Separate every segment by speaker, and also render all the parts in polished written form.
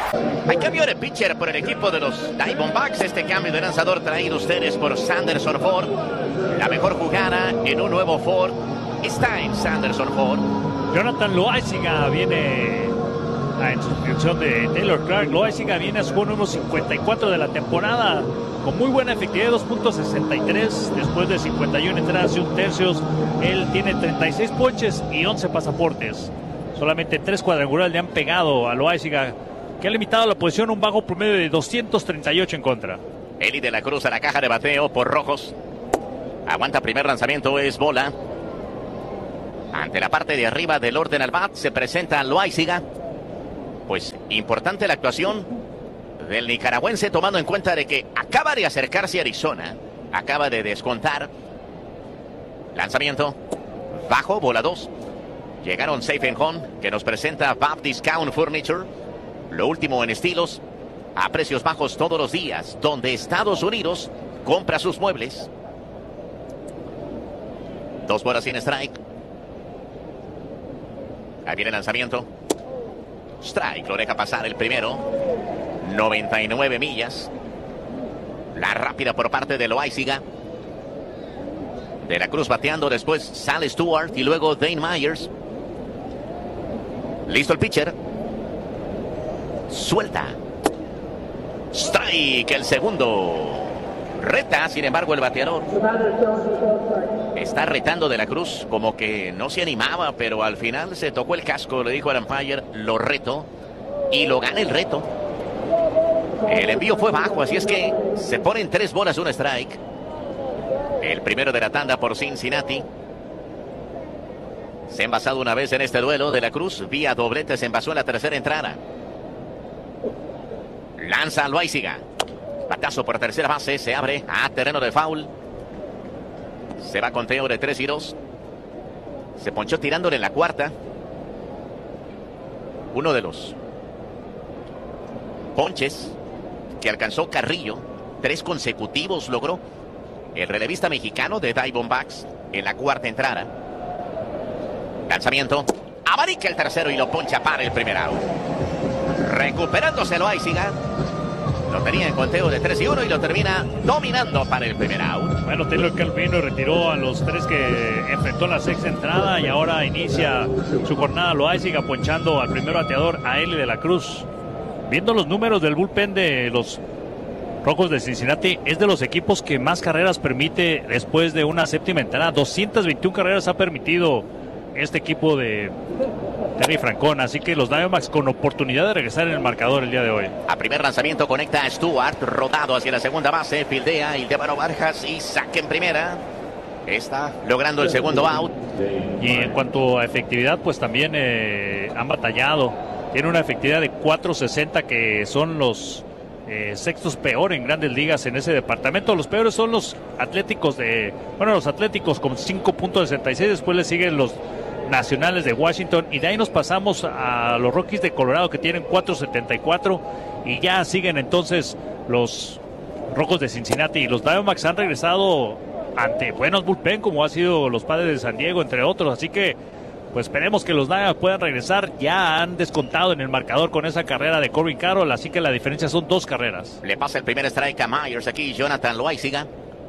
Speaker 1: Hay cambio de pitcher por el equipo de los Diamondbacks. Este cambio de lanzador traído ustedes por Sanderson Ford. La mejor jugada en un nuevo Ford está en Sanderson Ford.
Speaker 2: Jonathan Loáisiga viene en sustitución de Taylor Clark. Loáisiga viene a su número 54 de la temporada, con muy buena efectividad, 2.63 después de 51 entradas y un tercio. Él tiene 36 ponches y 11 pasaportes. Solamente 3 cuadrangulares le han pegado a Loáisiga, que ha limitado la posición a un bajo promedio de 238 en contra.
Speaker 1: Eli de la Cruz a la caja de bateo por Rojos. Aguanta primer lanzamiento, es bola. Ante la parte de arriba del orden al bat se presenta Loáisiga. Pues importante la actuación del nicaragüense, tomando en cuenta de que acaba de acercarse a Arizona. Acaba de descontar. Lanzamiento bajo, bola 2. Llegaron Safe and Home, que nos presenta Bob Discount Furniture. Lo último en estilos a precios bajos todos los días, donde Estados Unidos compra sus muebles. 2 bolas sin strike. Ahí viene el lanzamiento. Strike, lo deja pasar el primero. 99 millas. La rápida por parte de Loáisiga. De la Cruz bateando, después sale Stewart y luego Dane Myers. Listo el pitcher. Suelta. Strike, el segundo. Reta, sin embargo, el bateador. Está retando de la Cruz, como que no se animaba, pero al final se tocó el casco, le dijo al umpire, lo reto, y lo gana el reto. El envío fue bajo, así es que se ponen 3 bolas, un strike. El primero de la tanda por Cincinnati. Se ha envasado una vez en este duelo. De la Cruz, vía doblete, se envasó en la tercera entrada. Lanza a Loáisiga. Batazo por tercera base, se abre a terreno de foul. Se va conteo de 3-2. Se ponchó tirándole en la cuarta. Uno de los ponches que alcanzó Carrillo. 3 consecutivos logró el relevista mexicano de Diamondbacks en la cuarta entrada. Lanzamiento. Abarica el tercero y lo poncha para el primer out. Recuperándose Loáisiga. Lo tenía en conteo de 3-1 y lo termina dominando para el primer out.
Speaker 2: Bueno, Taylor Calvino retiró a los 3 que enfrentó en la sexta entrada y ahora inicia su jornada Loáisiga ponchando al primer bateador, a Eli de la Cruz. Viendo los números del bullpen de los Rojos de Cincinnati, es de los equipos que más carreras permite después de una séptima entrada. 221 carreras ha permitido este equipo de Terry Francona, así que los Diamondbacks con oportunidad de regresar en el marcador el día de hoy.
Speaker 1: A primer lanzamiento conecta a Stewart, rodado hacia la segunda base, fildea Ildemaro Vargas y saque en primera. Está logrando el segundo out.
Speaker 2: Y en cuanto a efectividad, pues también han batallado. Tiene una efectividad de 4.60, que son los sextos peor en Grandes Ligas en ese departamento. Los peores son los Atléticos los Atléticos con 5.66, después le siguen los Nacionales de Washington y de ahí nos pasamos a los Rockies de Colorado, que tienen 4.74, y ya siguen entonces los Rojos de Cincinnati. Y los Diamondbacks han regresado ante buenos bullpen, como ha sido los Padres de San Diego, entre otros, así que pues esperemos que los Diamondbacks puedan regresar. Ya han descontado en el marcador con esa carrera de Corbin Carroll, así que la diferencia son 2 carreras.
Speaker 1: Le pasa el primer strike a Myers. Aquí Jonathan Loáisiga.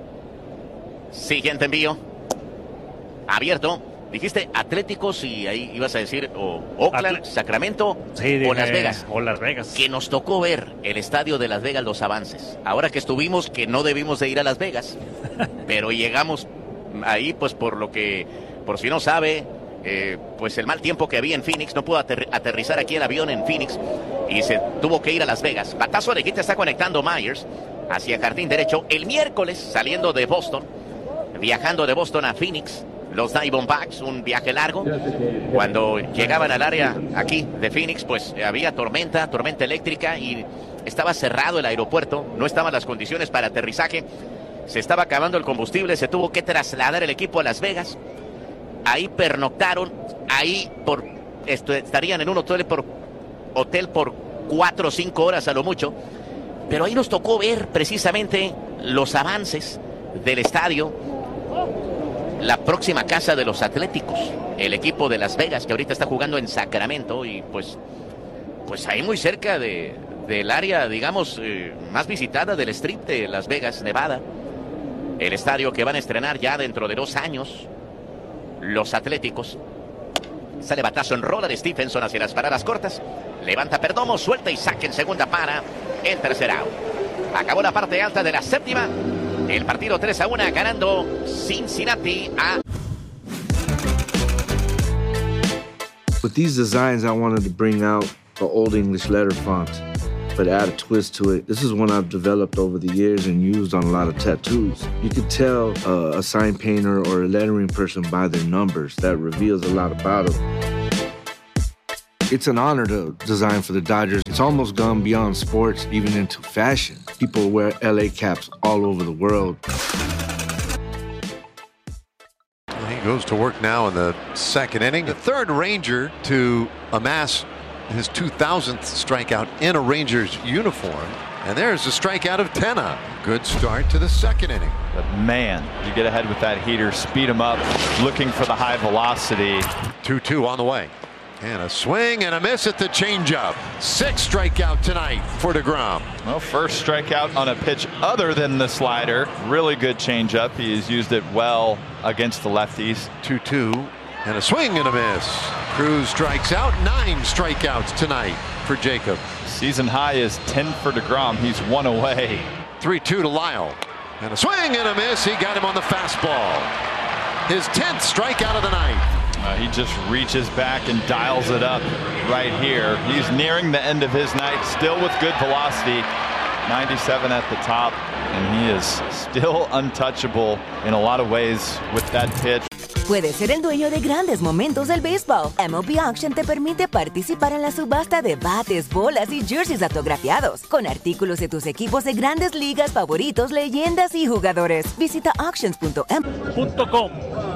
Speaker 1: Siguiente envío. Abierto. Dijiste Atléticos y ahí ibas a decir Oakland, Sacramento,
Speaker 2: sí,
Speaker 1: o Las Vegas.
Speaker 2: O Las Vegas.
Speaker 1: Que nos tocó ver el estadio de Las Vegas, los avances. Ahora que estuvimos, que no debimos de ir a Las Vegas, pero llegamos ahí pues por si no sabe, pues el mal tiempo que había en Phoenix. No pudo aterrizar aquí el avión en Phoenix y se tuvo que ir a Las Vegas. Batazo de quita, está conectando Myers hacia jardín derecho. El miércoles, saliendo de Boston, viajando de Boston a Phoenix, los Diamondbacks, un viaje largo. Cuando llegaban al área aquí de Phoenix, pues había tormenta eléctrica y estaba cerrado el aeropuerto. No estaban las condiciones para aterrizaje. Se estaba acabando el combustible. Se tuvo que trasladar el equipo a Las Vegas. Ahí pernoctaron. Ahí estarían en un hotel por 4 o 5 horas a lo mucho. Pero ahí nos tocó ver precisamente los avances del estadio. La próxima casa de los Atléticos, el equipo de Las Vegas, que ahorita está jugando en Sacramento, y pues pues ahí muy cerca del área, digamos, más visitada del Strip de Las Vegas, Nevada. El estadio que van a estrenar ya dentro de 2 años. Los Atléticos. Sale batazo en roller Stephenson hacia las paradas cortas. Levanta Perdomo, suelta y saca en segunda para el tercer out. Acabó la parte alta de la séptima. El partido 3-1 ganando Cincinnati a...
Speaker 3: With these designs, I wanted to bring out the Old English letter font, but add a twist to it. This is one I've developed over the years and used on a lot of tattoos. You could tell a sign painter or a lettering person by their numbers. That reveals a lot about them. It's an honor to design for the Dodgers. It's almost gone beyond sports, even into fashion. People wear LA caps all over the world.
Speaker 4: He goes to work now in the second inning. The third Ranger to amass his 2000th strikeout in a Rangers uniform. And there's a strikeout of Tenna. Good start to the second inning.
Speaker 5: But man, you get ahead with that heater, speed him up, looking for the high velocity.
Speaker 4: 2-2 on the way. And a swing and a miss at the changeup. 6th strikeout tonight for DeGrom.
Speaker 5: Well, first strikeout on a pitch other than the slider. Really good changeup. He's used it well against the lefties.
Speaker 4: 2-2 and a swing and a miss. Cruz strikes out. 9 strikeouts tonight for Jacob.
Speaker 5: Season high is 10 for DeGrom. He's 1 away.
Speaker 4: 3-2 to Lyle. And a swing and a miss. He got him on the fastball. His 10th strikeout of the night.
Speaker 5: He just reaches back and dials it up right here. He's nearing the end of his night, still with good velocity. 97 at the top, and he is still untouchable in a lot of ways with that pitch.
Speaker 6: Puedes ser el dueño de grandes momentos del béisbol. MLB Auction te permite participar en la subasta de bates, bolas y jerseys autografiados, con artículos de tus equipos de grandes ligas favoritos, leyendas y jugadores. Visita auctions.com.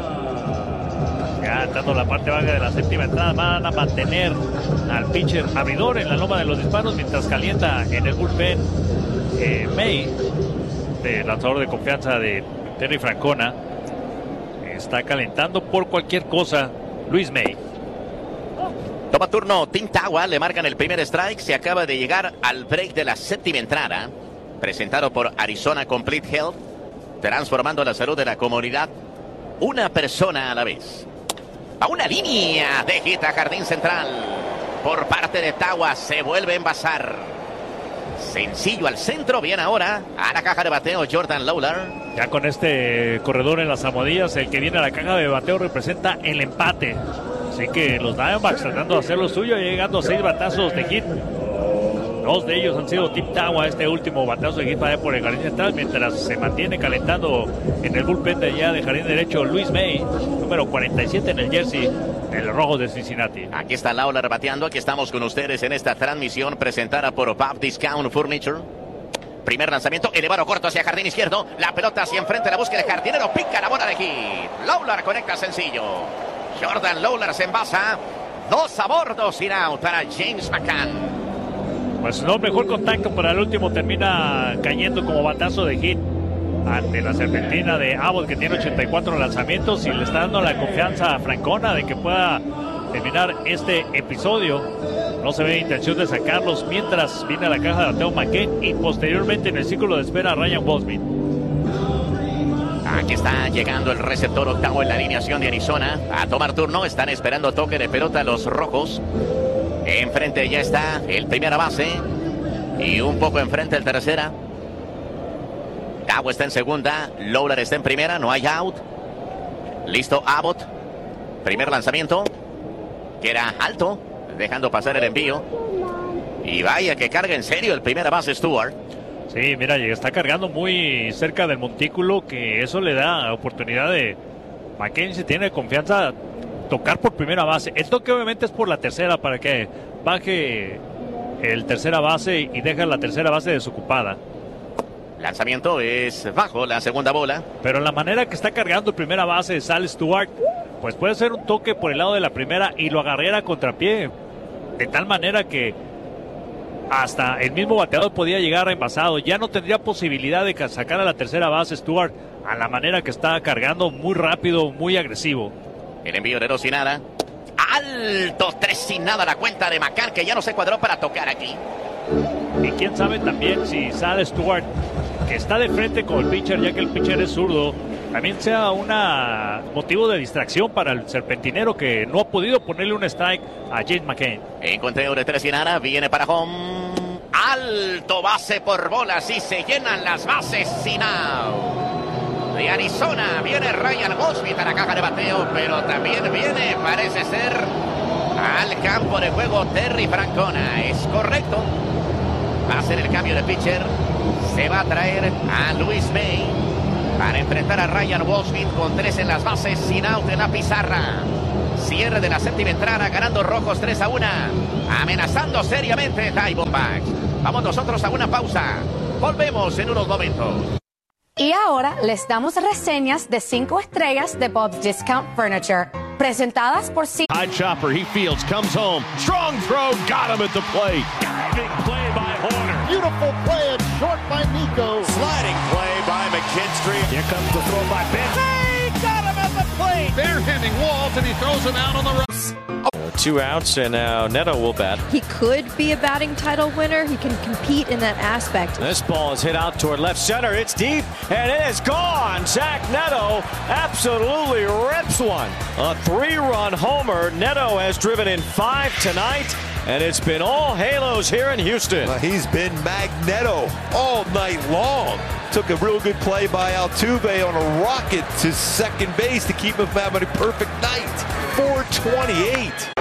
Speaker 2: Ya entrando la parte baja de la séptima entrada, van a mantener al pitcher abridor en la loma de los disparos mientras calienta en el bullpen May, el lanzador de confianza de Terry Francona. Está calentando por cualquier cosa Luis May.
Speaker 1: Toma turno Tim Tawa, le marcan el primer strike. Se acaba de llegar al break de la séptima entrada, presentado por Arizona Complete Health, transformando la salud de la comunidad una persona a la vez. A una línea de hit a jardín central por parte de Tawa, se vuelve a envasar. Sencillo al centro, bien ahora a la caja de bateo Jordan Lawlar.
Speaker 2: Ya con este corredor en las almohadillas, el que viene a la caja de bateo representa el empate. Así que los Diamondbacks tratando de hacer lo suyo, llegando a 6 batazos de hit. 2 de ellos han sido Tim Tawa, este último batazo de hit para por el jardín central, mientras se mantiene calentando en el bullpen de allá de jardín derecho Luis May, número 47 en el jersey del rojo de Cincinnati.
Speaker 1: Aquí está Lawlar bateando, aquí estamos con ustedes en esta transmisión presentada por Bob Discount Furniture. Primer lanzamiento, elevado corto hacia jardín izquierdo, la pelota hacia enfrente, la búsqueda de jardinero, pica la bola de hit. Lawlar conecta sencillo. Jordan Lawlar se envasa, 2 a bordo, sin out para James McCann.
Speaker 2: Pues no, mejor contacto para el último, termina cayendo como batazo de hit ante la serpentina de Abbott, que tiene 84 lanzamientos y le está dando la confianza a Francona de que pueda terminar este episodio. No se ve intención de sacarlos mientras viene a la caja de bateo McCann y posteriormente en el círculo de espera Ryan Bosby.
Speaker 1: Aquí está llegando el receptor octavo en la alineación de Arizona a tomar turno. Están esperando toque de pelota los rojos. Enfrente ya está el primera base y un poco enfrente el tercera. Tawa está en segunda, Lawlar está en primera, no hay out. Listo Abbott. Primer lanzamiento, que era alto, dejando pasar el envío. Y vaya que carga en serio el primera base Stewart.
Speaker 2: Sí, mira, está cargando muy cerca del montículo, que eso le da oportunidad de Mackenzie, tiene confianza, tocar por primera base. El toque obviamente es por la tercera para que baje el tercera base y deja la tercera base desocupada.
Speaker 1: Lanzamiento es bajo la segunda bola.
Speaker 2: Pero la manera que está cargando el primera base Sal Stewart, pues puede ser un toque por el lado de la primera y lo agarrera a contrapié. De tal manera que hasta el mismo bateador podía llegar envasado. Ya no tendría posibilidad de sacar a la tercera base Stewart a la manera que está cargando, muy rápido, muy agresivo.
Speaker 1: El envío de dos y nada. alto, 3-0 la cuenta de McCann, que ya no se cuadró para tocar aquí.
Speaker 2: Y quién sabe también si Sal Stewart, que está de frente con el pitcher, ya que el pitcher es zurdo, también sea un motivo de distracción para el serpentinero, que no ha podido ponerle un strike a James McCann.
Speaker 1: Encontreo de 3-0, viene para home. Alto, base por bolas y se llenan las bases sin out. De Arizona viene Ryan Mosby a la caja de bateo, pero también viene, parece ser, al campo de juego Terry Francona. Es correcto. Va a hacer el cambio de pitcher. Se va a traer a Luis May para enfrentar a Ryan Mosby con 3 en las bases, sin out en la pizarra. Cierre de la séptima entrada, ganando Rojos 3-1, amenazando seriamente Diamondbacks. Vamos nosotros a una pausa. Volvemos en unos momentos.
Speaker 7: Y ahora les damos reseñas de 5 estrellas de Bob's Discount Furniture, presentadas por
Speaker 8: High chopper, he fields, comes home. Strong throw, got him at the plate. Diving play by Horner.
Speaker 9: Beautiful play and short by Nico.
Speaker 8: Sliding play by McKinstry. Here comes the throw by Ben.
Speaker 9: They got him at the plate.
Speaker 8: Barehanding Walt, and he throws him out on the ropes.
Speaker 10: 2 outs, and now Neto will bat.
Speaker 11: He could be a batting title winner. He can compete in that aspect.
Speaker 10: This ball is hit out toward left center. It's deep, and it is gone. Zach Neto absolutely rips one. A 3-run homer. Neto has driven in 5 tonight, and it's been all halos here in Houston.
Speaker 12: He's been Magneto all night long. Took a real good play by Altuve on a rocket to second base to keep him having a perfect night. 428.